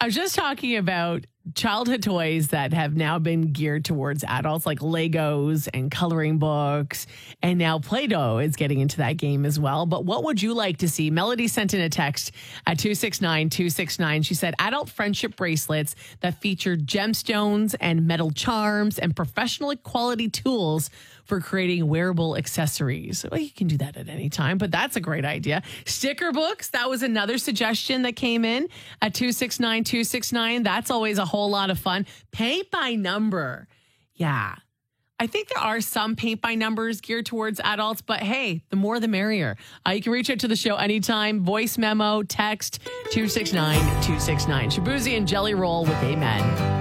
I was just talking about childhood toys that have now been geared towards adults, like Legos and coloring books. And now Play-Doh is getting into that game as well. But what would you like to see? Melody sent in a text at 269-269. She said, adult friendship bracelets that feature gemstones and metal charms and professional quality tools for creating wearable accessories. Well, you can do that at any time, but that's a great idea. Sticker books, that was another suggestion that came in at 269-269. That's always a whole lot of fun. Paint by number. Yeah. I think there are some paint by numbers geared towards adults, but hey, the more the merrier. You can reach out to the show anytime. Voice memo, text 269-269. Shabuzi and Jelly Roll with Amen.